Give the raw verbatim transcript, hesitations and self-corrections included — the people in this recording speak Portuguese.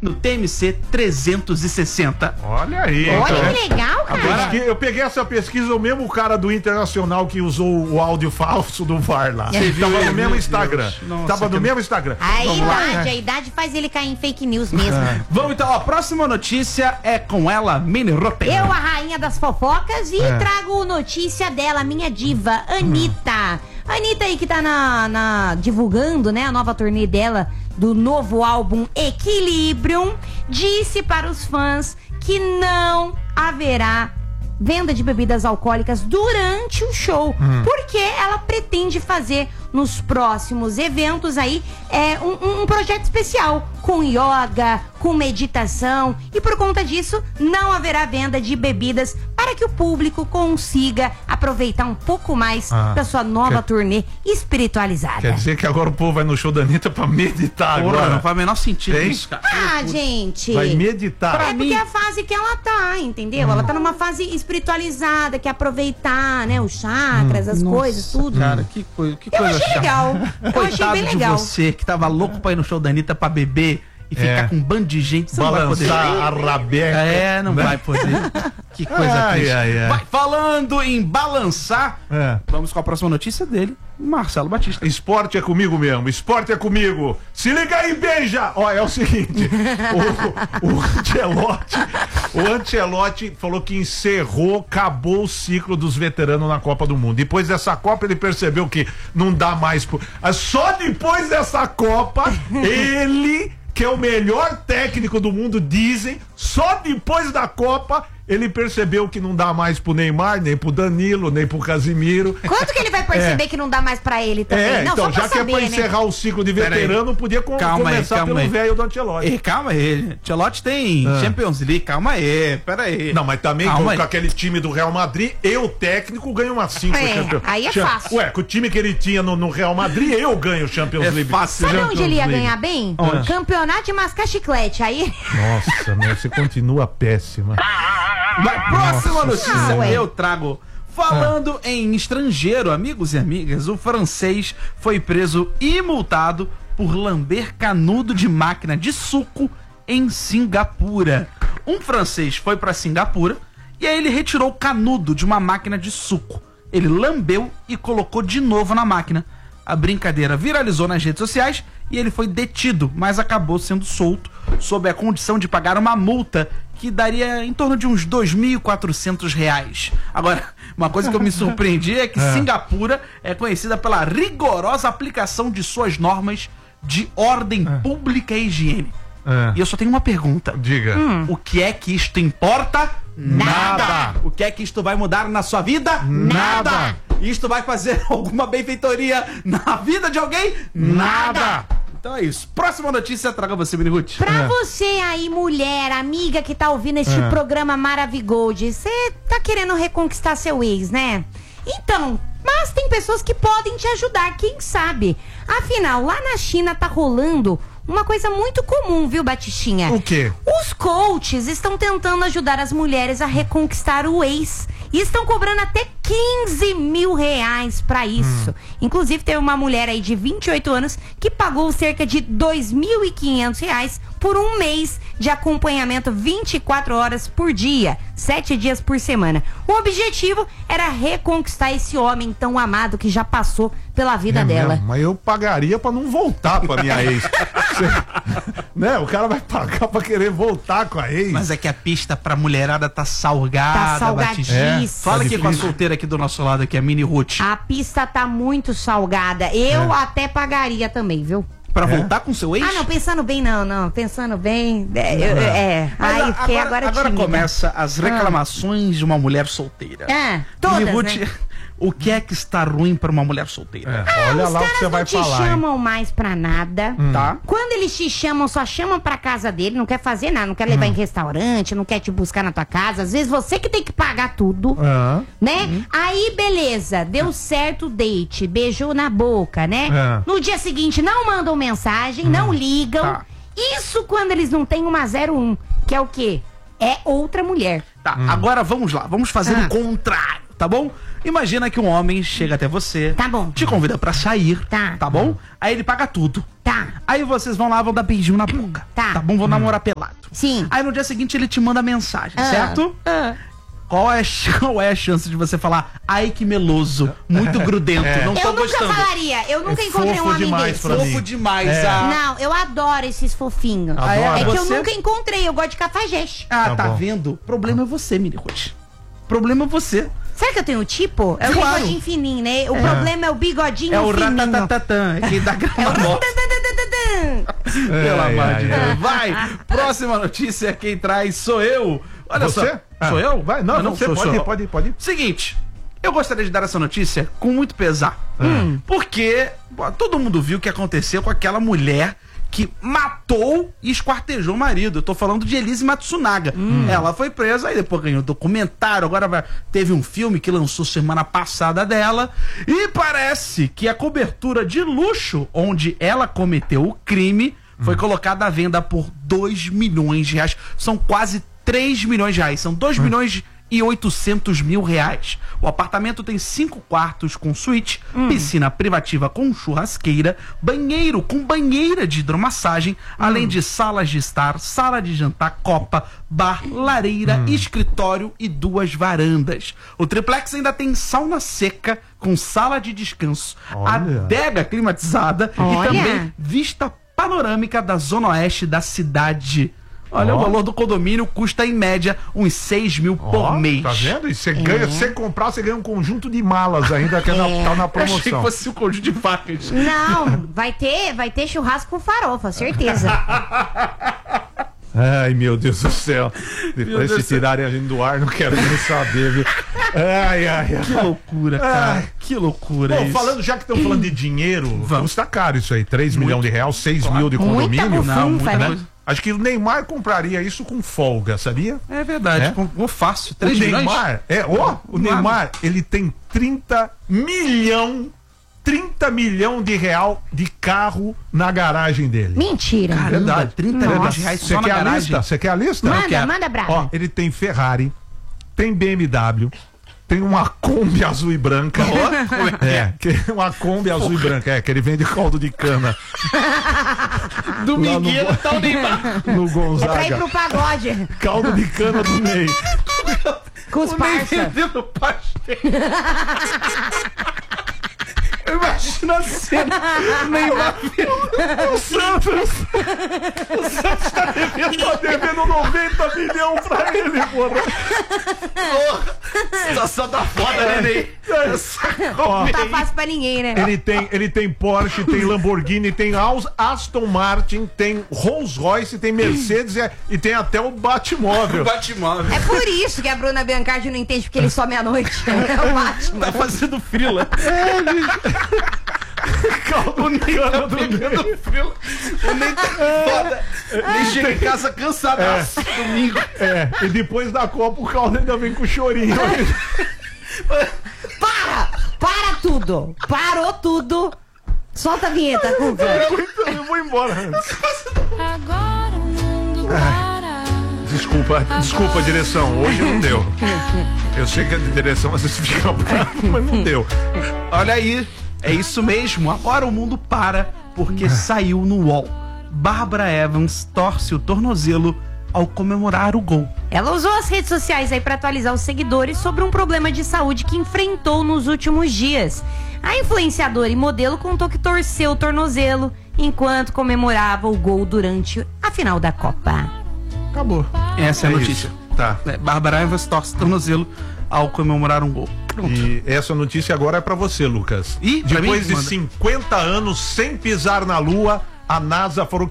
no T M C trezentos e sessenta. Olha aí. Olha então, que legal, cara. Agora, eu peguei essa pesquisa, o mesmo cara do Internacional que usou o áudio falso do V A R lá. Você Tava viu? no mesmo Meu Instagram. Deus. Nossa, Tava no que- mesmo Instagram. A Vamos lá, idade, né? a idade faz ele cair em fake news mesmo. Vamos então, ó, a próxima notícia é com ela, Mini Roteiro. Eu, a rainha das fofocas, e É. trago notícia dela, minha diva, Anitta. Anitta aí que tá na, na- divulgando, né, a nova turnê dela do novo álbum Equilibrium, disse para os fãs que não haverá venda de bebidas alcoólicas durante o show, porque ela pretende fazer nos próximos eventos aí é, um, um projeto especial com yoga, com meditação, e por conta disso não haverá venda de bebidas para que o público consiga aproveitar um pouco mais Ah, da sua nova quer- turnê espiritualizada. Quer dizer que agora o povo vai no show da Anitta pra meditar Porra, agora. não faz o menor sentido Tem? isso, cara. Ah, gente. Vai meditar. É porque é a fase que ela tá, entendeu? Ela tá numa fase espiritualizada, que é aproveitar, né, os chakras, as coisas, tudo. Cara, que coisa, que Eu coisa achei chata. legal. Eu achei Coitado bem de legal. você que tava louco pra ir no show da Anitta pra beber e ficar É. com um bando de gente. Você não vai poder. Balançar a rabeca. É, não vai poder. Que coisa Ai, triste. ai, ai. Vai, falando em balançar, É. vamos com a próxima notícia dele, Marcelo Batista. Esporte é comigo mesmo, esporte é comigo. Se liga aí, beija! Ó, é o seguinte, o, o Ancelotti, o Ancelotti falou que encerrou, acabou o ciclo dos veteranos na Copa do Mundo. Depois dessa Copa ele percebeu que não dá mais, pro... só depois dessa Copa ele, que é o melhor técnico do mundo, dizem, só depois da Copa ele percebeu que não dá mais pro Neymar, nem pro Danilo, nem pro Casimiro. Quanto que ele vai perceber que não dá mais pra ele também? É, não, então, só pra já que é saber, pra né? encerrar o ciclo de Pera veterano, podia com- Calma aí, começar calma pelo aí. velho do Ancelotti. Ei, calma aí. Ancelotti tem Ah. Champions League, calma aí, pera aí. Não, mas também Calma com, aí. com aquele time do Real Madrid, eu, técnico, ganho umas cinco É, Champions. aí é Cha- fácil. Ué, com o time que ele tinha no, no Real Madrid, eu ganho Champions É League. fácil, Sabe já- onde ele ia League. ganhar bem? Onde? Campeonato de mascar chiclete. Aí. Nossa, meu, você continua péssima. Mas próxima notícia Ah, ué. eu trago. Falando em estrangeiro, amigos e amigas, o francês foi preso e multado por lamber canudo de máquina de suco em Singapura. Um francês foi para Singapura e aí ele retirou o canudo de uma máquina de suco. Ele lambeu e colocou de novo na máquina. A brincadeira viralizou nas redes sociais e ele foi detido, mas acabou sendo solto sob a condição de pagar uma multa que daria em torno de uns dois mil e quatrocentos reais. Agora, uma coisa que eu me surpreendi é que Singapura é conhecida pela rigorosa aplicação de suas normas de ordem pública e higiene. É. E eu só tenho uma pergunta. Diga. O que é que isto importa? Nada. O que é que isto vai mudar na sua vida? Nada. Isto vai fazer alguma benfeitoria na vida de alguém? Nada. Então é isso. Próxima notícia, traga você, Mini Ruth. Pra você aí, mulher, amiga que tá ouvindo este É. programa Maravigold, você tá querendo reconquistar seu ex, né? Então, mas tem pessoas que podem te ajudar, quem sabe? Afinal, lá na China tá rolando uma coisa muito comum, viu, Batistinha? O quê? Os coaches estão tentando ajudar as mulheres a reconquistar o ex e estão cobrando até quinze mil reais pra isso. Hum. Inclusive, teve uma mulher aí de vinte e oito anos que pagou cerca de dois mil e quinhentos reais por um mês de acompanhamento vinte e quatro horas por dia, sete dias por semana. O objetivo era reconquistar esse homem tão amado que já passou pela vida É dela. mesmo, mas eu pagaria pra não voltar pra minha ex. Você- né? O cara vai pagar pra querer voltar com a ex. Mas é que a pista pra mulherada tá salgada, Tá Batista. salgadíssima. É. Fala Tá aqui com a difícil. solteira aqui do nosso lado, aqui, a Mini Ruth. A pista tá muito salgada. Eu É. até pagaria também, viu? Pra É? voltar com seu ex? Ah, não, pensando bem, não, não. Pensando bem. É. eu- eu- é. Mas Aí a- fiquei agora, agora agora tímida. começa as reclamações de uma mulher solteira. É, todas, Mini Ruth, né? o que é que está ruim pra uma mulher solteira? É, olha Os lá o que caras você não vai te falar. hein? chamam mais pra nada. Tá? Quando eles te chamam, só chamam pra casa dele, não quer fazer nada, não quer levar em restaurante, não quer te buscar na tua casa. Às vezes você que tem que pagar tudo, Ah, né? Aí, beleza, deu certo o date, beijou na boca, né? É. No dia seguinte, não mandam mensagem, não ligam. Tá. Isso quando eles não têm uma zero um, que é o quê? É outra mulher. Tá, agora vamos lá, vamos fazer Ah. o contrário, tá tá bom? Imagina que um homem chega até você, Tá bom. te convida pra sair, Tá. tá bom? Aí ele paga tudo. Tá. Aí vocês vão lá, vão dar beijinho na boca. Tá. Tá bom? Vão namorar pelado. Sim. Aí no dia seguinte ele te manda mensagem, Ah. certo? Ah. Qual é, qual é a chance de você falar, ai que meloso, muito grudento, É. não tô Eu nunca gostando. falaria, eu nunca É encontrei um fofo homem demais desse. pra mim. Fofo demais, É. ah. Não, eu adoro esses fofinhos. Ah, é? É que eu Você? nunca encontrei, eu gosto de cafajeste. Ah, Tá tá, bom. vendo? O problema é você, Mini Ruth. O problema é você. Será que eu tenho tipo? É o claro. bigodinho fininho, né? O problema é o bigodinho É o fininho. ratatatatã, é quem dá É o grana morta. ratatatatã. Pelo Ai, amor ai, de ai. Deus. Vai, próxima notícia, quem traz sou eu. Olha Você? só. Ah, Sou eu? vai, não, Ah, não, você sou- pode sou ir, eu. pode ir, pode ir. Seguinte, eu gostaria de dar essa notícia com muito pesar. Hum. Porque pô, todo mundo viu o que aconteceu com aquela mulher que matou e esquartejou o marido. Eu tô falando de Elise Matsunaga. Ela foi presa, aí depois ganhou documentário, agora vai- teve um filme que lançou semana passada dela. E parece que a cobertura de luxo onde ela cometeu o crime foi colocada à venda por dois milhões de reais. São quase três milhões de reais. São dois milhões e oitocentos mil reais. O apartamento tem cinco quartos com suíte, piscina privativa com churrasqueira, banheiro com banheira de hidromassagem, além de salas de estar, sala de jantar, copa, bar, lareira, escritório e duas varandas. O triplex ainda tem sauna seca com sala de descanso, Olha. adega climatizada Olha. e também vista panorâmica da zona oeste da cidade. Olha, Ó. o valor do condomínio custa em média uns seis mil por Ó, mês. Tá vendo? E você ganha, se você comprar, você ganha um conjunto de malas ainda que é na- tá na Eu achei que promoção. fosse um conjunto de facas. Não, vai ter, vai ter churrasco com farofa, certeza. Ai, meu Deus do céu. Meu Depois Deus se do céu. tirarem a gente do ar, não quero nem saber, viu? Ai, ai, Que ai. loucura, cara. Ai. Que loucura Bom, isso. falando, já que estão falando de dinheiro, Vamos. custa caro isso aí. três milhões de reais, seis mil de Muita condomínio. bufunfa, Não, muita né? coisa. Acho que o Neymar compraria isso com folga, sabia? É verdade, É? com, com fácil. O três milhões? Neymar, é, ó, o Nada. Neymar, ele tem trinta milhão, trinta milhão de real de carro na garagem dele. Mentira. Caramba, Verdade. trinta milhões de reais Você só na quer a garagem. lista? Você quer a lista? Manda, quero. manda brava. Ó, ele tem Ferrari, tem B M W, tem uma Kombi azul e branca. Ó, como é que É, que uma Kombi azul e branca, é, que ele vende caldo de cana Do Lá no Miguel bo- tá o Neymar. no É pra ir Gonzaga. pro pagode Caldo de cana do Ney. com os O Ney parça. vendendo pastel. Eu imagino a cena. O Neymar O Santos! O Santos tá devendo, tá devendo noventa milhões pra ele, porra. A situação tá foda, né, Ney? Essa Ó, Não tá fácil pra ninguém, né? Ele tem, ele tem Porsche, tem Lamborghini, tem Aus- Aston Martin, tem Rolls Royce, tem Mercedes e, e tem até o Batmóvel. Batmóvel. É por isso que a Bruna Biancardi não entende porque ele some à noite. É o Batman. Tá fazendo frila. Caldo de cana do Ney. Pegando frila. O Ney tá foda. Ney chega em casa cansadaço. Domingo. É, e depois da Copa o caldo ainda vem com chorinho. Para! Para tudo! Parou tudo! Solta a vinheta, Cuca. Eu vou embora antes. Agora o mundo para. Desculpa, desculpa, direção. Hoje não deu. Eu sei que a direção às vezes fica bravo, mas não deu. Olha aí, é isso mesmo. Agora o mundo para porque saiu no U O L. Bárbara Evans torce o tornozelo ao comemorar o gol. Ela usou as redes sociais aí pra atualizar os seguidores sobre um problema de saúde que enfrentou nos últimos dias. A influenciadora e modelo contou que torceu o tornozelo enquanto comemorava o gol durante a final da Copa. Acabou. Essa é a É notícia. isso. Tá. É, Bárbara Evans torce o tornozelo ao comemorar um gol. Pronto. E essa notícia agora é pra você, Lucas. Ih, pra Depois mim? de Manda. cinquenta anos sem pisar na Lua, a NASA falou